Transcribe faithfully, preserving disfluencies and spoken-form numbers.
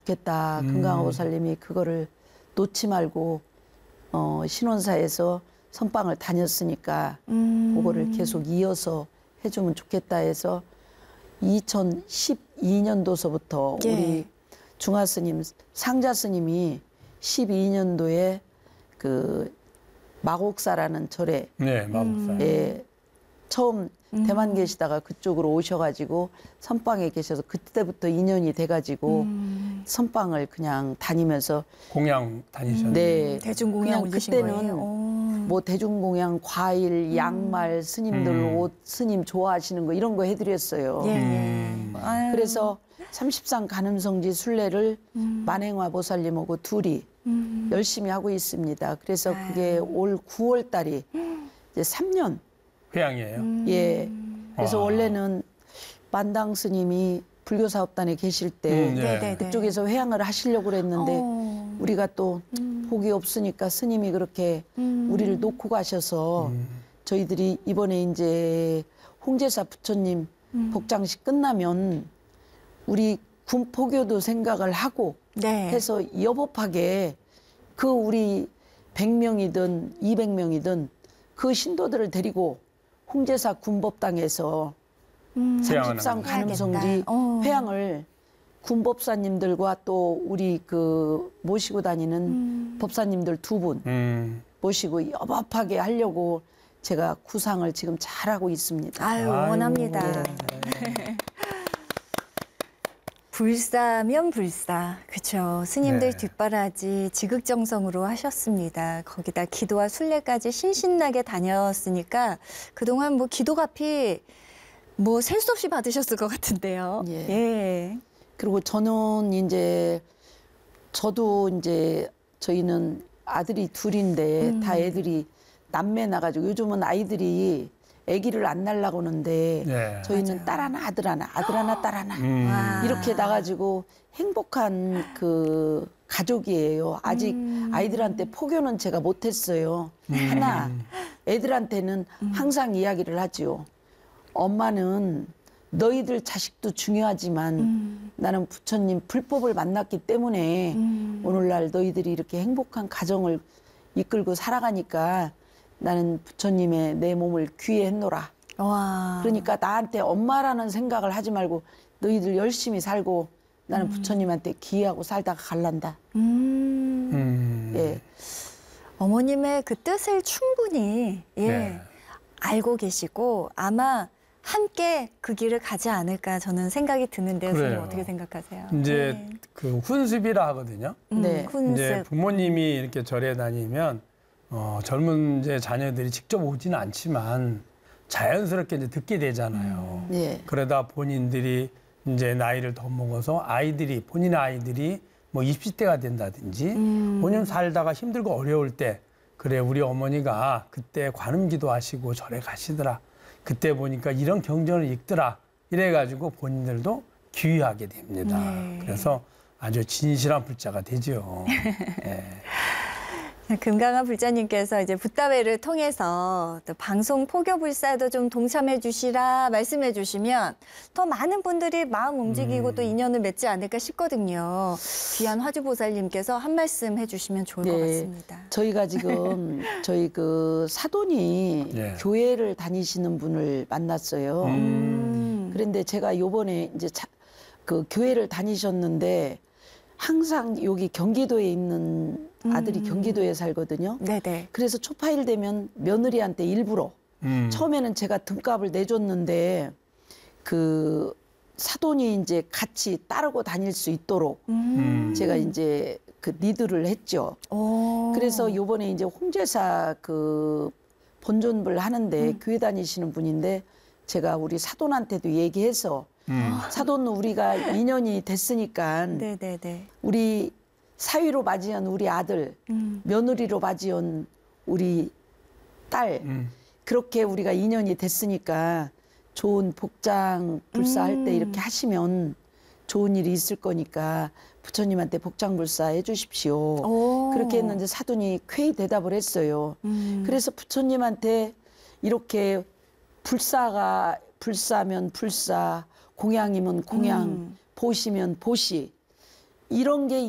좋겠다. 음. 금강보살님이 그거를 놓지 말고 어, 신원사에서 선방을 다녔으니까 음. 그거를 계속 이어서 해주면 좋겠다 해서 이천십이 년도서부터 예. 우리 중화스님, 상자스님이 십이 년도에 그 마곡사라는 절에 네, 마법사. 예, 처음 음. 대만 계시다가 그쪽으로 오셔가지고 선방에 계셔서 그때부터 인연이 돼가지고 음. 선방을 그냥 다니면서 공양 다니셨는데. 네, 대중공양 그냥 올리신 그때는 거예요? 오. 뭐 대중공양, 과일, 양말, 스님들 음. 옷, 스님 좋아하시는 거 이런 거 해드렸어요. 예, 예. 음. 아유. 그래서 삼십삼 간음성지 순례를 음. 만행화 보살님하고 둘이 음. 열심히 하고 있습니다. 그래서 아유. 그게 올 구월 달이 이제 삼 년. 회양이에요. 음. 예. 그래서 와. 원래는 만당 스님이 불교사업단에 계실 때 음, 네. 네네네. 그쪽에서 회양을 하시려고 그랬는데 어. 우리가 또 음. 복이 없으니까 스님이 그렇게 음. 우리를 놓고 가셔서 음. 저희들이 이번에 이제 홍제사 부처님 음. 복장식 끝나면 우리 군포교도 생각을 하고 네. 해서 여법하게 그 우리 백 명이든 이백 명이든 그 신도들을 데리고 홍제사 군법당에서 음. 삼십삼 해야겠다. 간음성지 어. 회양을 군법사님들과 또 우리 그 모시고 다니는 음. 법사님들 두 분 음. 모시고 여법하게 하려고 제가 구상을 지금 잘하고 있습니다. 아유, 아이고. 원합니다. 불사면 불사. 그렇죠. 스님들 네. 뒷바라지 지극정성으로 하셨습니다. 거기다 기도와 순례까지 신신나게 다녔으니까 그동안 뭐 기도값이 뭐 셀 수 없이 받으셨을 것 같은데요. 예. 예. 그리고 저는 이제 저도 이제 저희는 아들이 둘인데 음. 다 애들이 남매 나가지고 요즘은 아이들이 아기를 안 낳으려고 하는데 네. 저희는 맞아요. 딸 하나 아들 하나 아들 하나 딸 하나 음. 와. 이렇게 나가지고 행복한 그 가족이에요. 아직 음. 아이들한테 포교는 제가 못했어요. 하나 애들한테는 항상 이야기를 하지요. 엄마는 너희들 자식도 중요하지만 음. 나는 부처님 불법을 만났기 때문에 음. 오늘날 너희들이 이렇게 행복한 가정을 이끌고 살아가니까 나는 부처님의 내 몸을 귀해했노라. 와. 그러니까 나한테 엄마라는 생각을 하지 말고 너희들 열심히 살고 나는 부처님한테 귀하고 살다가 갈란다. 음. 음. 예. 어머님의 그 뜻을 충분히 예, 네. 알고 계시고 아마 함께 그 길을 가지 않을까 저는 생각이 드는데요. 선생님 그래요. 어떻게 생각하세요? 이제 네. 그 훈습이라 하거든요. 음, 네. 훈습. 이제 부모님이 이렇게 절에 다니면 어, 젊은 이제 자녀들이 직접 오지는 않지만 자연스럽게 이제 듣게 되잖아요. 예. 그러다 본인들이 이제 나이를 더 먹어서 아이들이 본인의 아이들이 뭐 이십 대가 된다든지 음. 본인 살다가 힘들고 어려울 때 그래 우리 어머니가 그때 관음기도 하시고 절에 가시더라. 그때 보니까 이런 경전을 읽더라. 이래가지고 본인들도 귀하게 됩니다. 네. 그래서 아주 진실한 불자가 되죠. 네. 금강화 불자님께서 이제 붓다회를 통해서 또 방송 포교불사도 좀 동참해 주시라 말씀해 주시면 더 많은 분들이 마음 움직이고 음. 또 인연을 맺지 않을까 싶거든요. 귀한 화주보살님께서 한 말씀 해주시면 좋을 것 네. 같습니다. 저희가 지금 저희 그 사돈이 예. 교회를 다니시는 분을 만났어요. 음. 그런데 제가 요번에 이제 차, 그 교회를 다니셨는데 항상 여기 경기도에 있는 아들이 음. 경기도에 살거든요. 네네. 그래서 초파일 되면 며느리한테 일부러 음. 처음에는 제가 등값을 내줬는데 그 사돈이 이제 같이 따르고 다닐 수 있도록 음. 제가 이제 그 리드를 했죠. 오. 그래서 요번에 이제 홍제사 그 본존을 하는데 교회 다니시는 분인데 제가 우리 사돈한테도 얘기해서 음. 사돈 우리가 이 년이 됐으니까 네네네. 우리 사위로 맞이한 우리 아들, 음. 며느리로 맞이한 우리 딸 음. 그렇게 우리가 이 년이 됐으니까 좋은 복장 불사할 때 음. 이렇게 하시면 좋은 일이 있을 거니까 부처님한테 복장 불사 해주십시오. 오. 그렇게 했는데 사돈이 쾌히 대답을 했어요. 음. 그래서 부처님한테 이렇게 불사가 불사면 불사, 공양이면 공양, 음. 보시면 보시 이런 게